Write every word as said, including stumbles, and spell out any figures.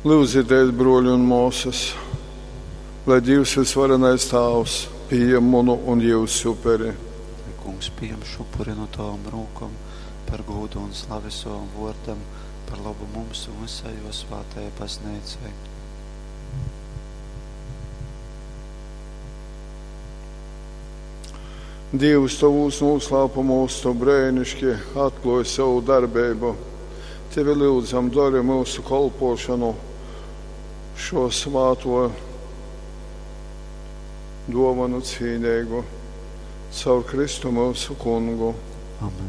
Lūdzieties, broļi un mūsas, lai Dievs visvarenais Tēvs pieņem manu un jūsu upuri. Kungs, pieņem šupuri no tavam rūkam par gūdu un slaviso vārdam, par labu mums un visai jo svātajai baznīcai. Dievs tavūs noslēpumos, tu brēnišķi atklāji savu darbību. Tevi lūdzam, dari mūsu kalpošanu šo svāto dāvanu cīnīgu caur Kristu mūsu kungu. Amen.